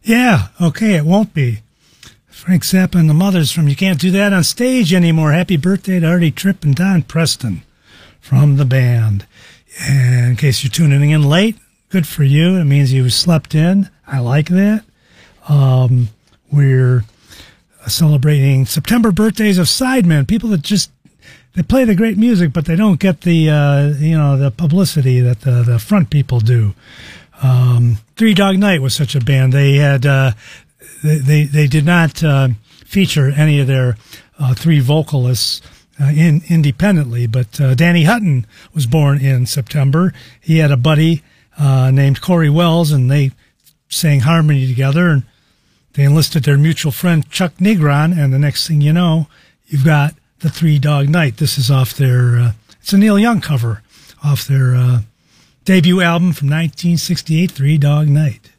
Yeah, okay, it won't be. Frank Zappa and the Mothers from You Can't Do That on Stage Anymore. Happy birthday to Artie Tripp and Don Preston from the band. And in case you're tuning in late, good for you. It means you slept in. I like that. We're celebrating September birthdays of sidemen, people that just they play the great music, but they don't get the the publicity that the front people do. Three Dog Night was such a band. They had they did not feature any of their three vocalists independently, but Danny Hutton was born in September. He had a buddy named Corey Wells, and they sang harmony together, and they enlisted their mutual friend Chuck Negron, and the next thing you know, you've got the Three Dog Night. This is off their, it's a Neil Young cover, off their debut album from 1968, Three Dog Night.